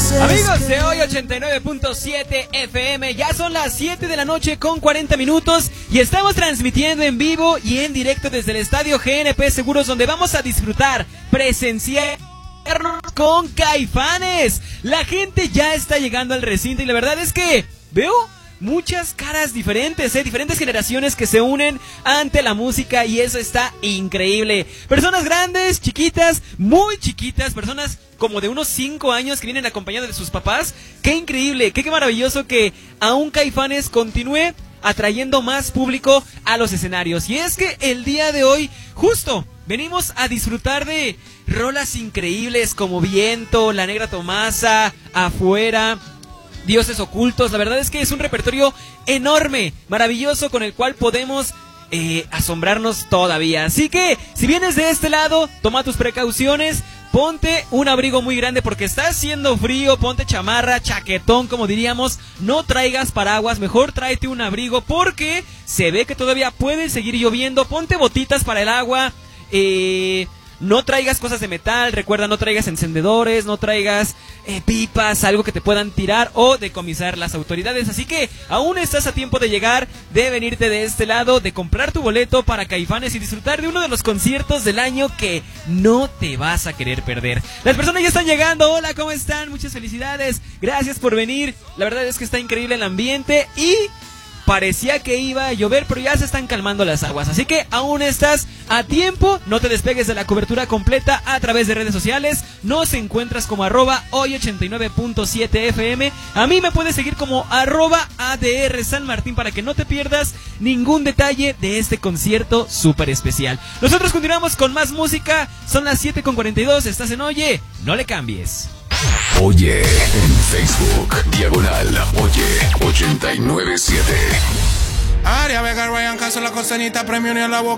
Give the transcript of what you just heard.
Amigos de hoy 89.7 FM, ya son las 7 de la noche con 40 minutos y estamos transmitiendo en vivo y en directo desde el estadio GNP Seguros, donde vamos a disfrutar presencial con Caifanes. La gente ya está llegando al recinto y la verdad es que veo muchas caras diferentes, diferentes generaciones que se unen ante la música y eso está increíble. Personas grandes, chiquitas, muy chiquitas, personas como de unos 5 años que vienen acompañados de sus papás. Qué increíble, qué maravilloso que aún Caifanes continúe atrayendo más público a los escenarios. Y es que el día de hoy justo venimos a disfrutar de rolas increíbles como Viento, La Negra Tomasa, Afuera, Dioses Ocultos. La verdad es que es un repertorio enorme, maravilloso, con el cual podemos asombrarnos todavía. Así que, si vienes de este lado, toma tus precauciones, ponte un abrigo muy grande porque está haciendo frío, ponte chamarra, chaquetón, como diríamos, no traigas paraguas, mejor tráete un abrigo porque se ve que todavía puede seguir lloviendo, ponte botitas para el agua, no traigas cosas de metal, recuerda, no traigas encendedores, no traigas pipas, algo que te puedan tirar o decomisar las autoridades. Así que aún estás a tiempo de llegar, de venirte de este lado, de comprar tu boleto para Caifanes y disfrutar de uno de los conciertos del año que no te vas a querer perder. Las personas ya están llegando. Hola, ¿cómo están? Muchas felicidades, gracias por venir. La verdad es que está increíble el ambiente y parecía que iba a llover, pero ya se están calmando las aguas. Así que aún estás a tiempo. No te despegues de la cobertura completa a través de redes sociales. Nos encuentras como @hoy89.7 FM. A mí me puedes seguir como @ADR San Martín para que no te pierdas ningún detalle de este concierto súper especial. Nosotros continuamos con más música. Son las 7:42. Estás en Oye, no le cambies. Oye, en Facebook, Oye 897. Aria Vega, Ryan Castro, la costanita, premio en la boca.